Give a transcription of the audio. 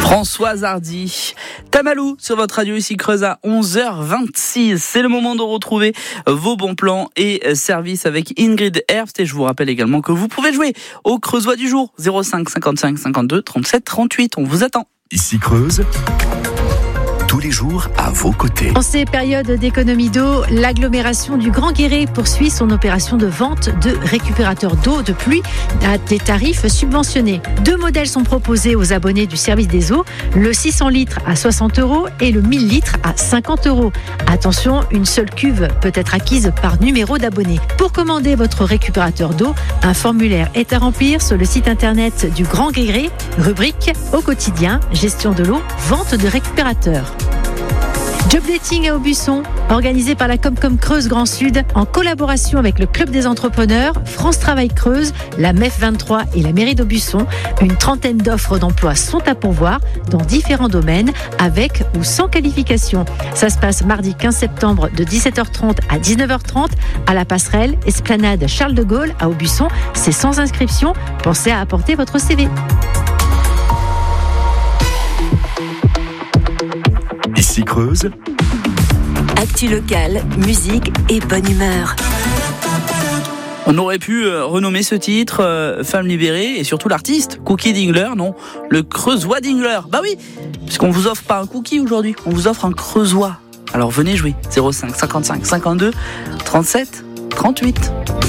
Françoise Hardy, Tamalou sur votre radio ici Creuse à 11h26. C'est le moment de retrouver vos bons plans et services avec Ingrid Herbst. Et je vous rappelle également que vous pouvez jouer au Creusois du jour 05 55 52 37 38. On vous attend. Ici Creuse, tous les jours à vos côtés. En ces périodes d'économie d'eau, l'agglomération du Grand Guéret poursuit son opération de vente de récupérateurs d'eau de pluie à des tarifs subventionnés. 2 modèles sont proposés aux abonnés du service des eaux, le 600 litres à 60 € et le 1000 litres à 50 €. Attention, une seule cuve peut être acquise par numéro d'abonné. Pour commander votre récupérateur d'eau, un formulaire est à remplir sur le site internet du Grand Guéret, rubrique au quotidien, gestion de l'eau, vente de récupérateurs. Job dating à Aubusson, organisé par la Comcom Creuse Grand Sud, en collaboration avec le Club des entrepreneurs, France Travail Creuse, la MEF 23 et la mairie d'Aubusson. Une trentaine d'offres d'emploi sont à pourvoir dans différents domaines, avec ou sans qualification. Ça se passe mardi 15 septembre de 17h30 à 19h30 à la passerelle Esplanade Charles de Gaulle à Aubusson. C'est sans inscription. Pensez à apporter votre CV. Ici Creuse, actu locale, musique et bonne humeur. On aurait pu renommer ce titre Femme libérée et surtout l'artiste Cookie Dingler, non, le Creusois Dingler. Bah oui, puisqu'on vous offre pas un cookie aujourd'hui, on vous offre un Creusois. Alors venez jouer 05 55 52 37 38.